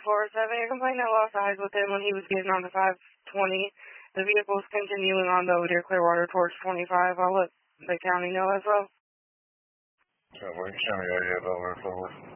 407, your complaint that lost eyes with him when he was getting on the 520. The vehicle is continuing on the Deer Clearwater towards 25. I'll let the county know as well. Wayne County, I have over forward.